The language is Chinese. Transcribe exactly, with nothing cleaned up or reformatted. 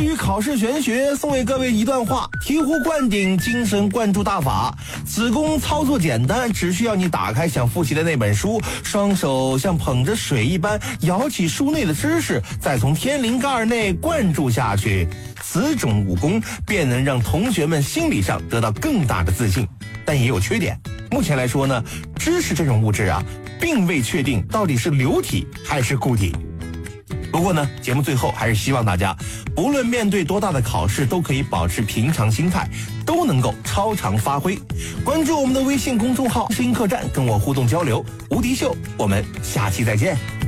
于考试玄学，送给各位一段话：醍醐灌顶，精神灌注大法。子宫操作简单，只需要你打开想复习的那本书，双手像捧着水一般舀起书内的知识，再从天灵盖内灌注下去，此种武功便能让同学们心理上得到更大的自信。但也有缺点，目前来说呢，知识这种物质啊，并未确定到底是流体还是固体。不过呢，节目最后还是希望大家，不论面对多大的考试，都可以保持平常心态，都能够超常发挥。关注我们的微信公众号“声音客栈”，跟我互动交流。无敌秀，我们下期再见。